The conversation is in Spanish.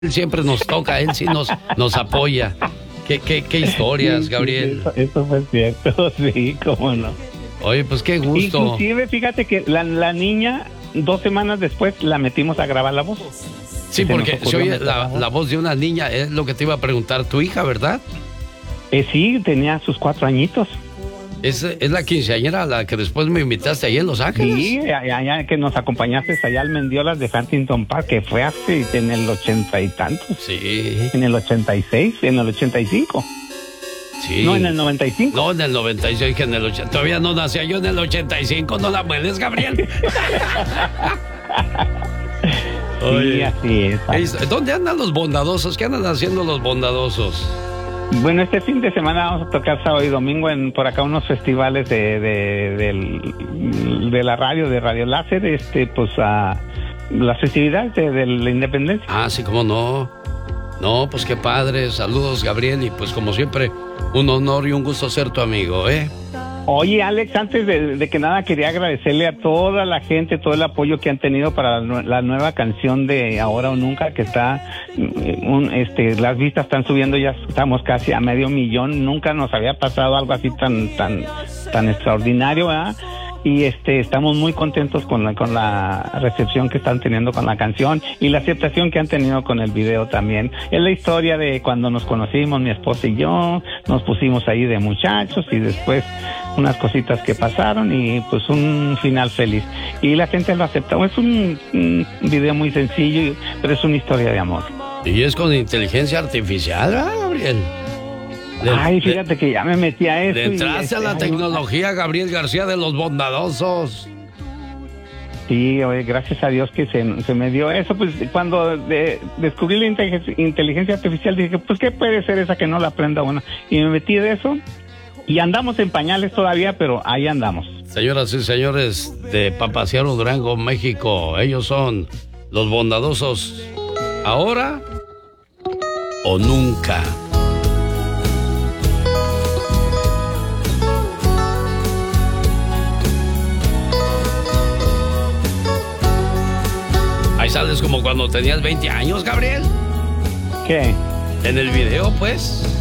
Él siempre nos toca, él sí nos apoya. ¿Qué historias, Gabriel? Eso fue cierto, sí, cómo no. Oye, pues qué gusto. Inclusive, fíjate que la niña, 2 semanas después, la metimos a grabar la voz. Sí, porque se oye la voz de una niña, es lo que te iba a preguntar, tu hija, ¿verdad? Sí, tenía sus 4 añitos. ¿Es la quinceañera a la que después me invitaste allá en Los Ángeles? Sí, allá que nos acompañaste allá al Mendiolas de Huntington Park, que fue hace en el 80 y tantos. Sí. En el 86, en el 85. Sí. No, en el 95. No, en el 96, que en el 80. Todavía no nacía yo en el 85, no la mueles, Gabriel. Oye, sí, así es. ¿Dónde andan los bondadosos? ¿Qué andan haciendo los bondadosos? Bueno, este fin de semana vamos a tocar sábado y domingo por acá unos festivales de la radio, de Radio Láser, pues a las festividades de la independencia. Ah, sí, cómo no. No, pues qué padre. Saludos, Gabriel, y pues como siempre, un honor y un gusto ser tu amigo, ¿eh? Oye, Alex, antes de que nada quería agradecerle a toda la gente, todo el apoyo que han tenido para la nueva canción de Ahora o Nunca, que está, las vistas están subiendo, ya estamos casi a 500,000. Nunca nos había pasado algo así tan extraordinario, ¿verdad? Y estamos muy contentos con la recepción que están teniendo con la canción y la aceptación que han tenido con el video también. Es la historia de cuando nos conocimos, mi esposa y yo, nos pusimos ahí de muchachos y después unas cositas que pasaron y pues un final feliz. Y la gente lo aceptó. Es un video muy sencillo, pero es una historia de amor. Y es con inteligencia artificial, ¿verdad, Gabriel? Ay, fíjate que ya me metí a eso. Le entraste a la tecnología, Gabriel García, de los bondadosos. Sí, oye, gracias a Dios que se me dio eso. Pues cuando descubrí la inteligencia artificial dije, pues ¿qué puede ser esa que no la aprenda uno? Y me metí de eso y andamos en pañales todavía, pero ahí andamos. Señoras y señores de Papasquiaro, Durango, México, ellos son los bondadosos. ¿Ahora o nunca? Ahí sales como cuando tenías 20 años, Gabriel. ¿Qué? En el video, pues.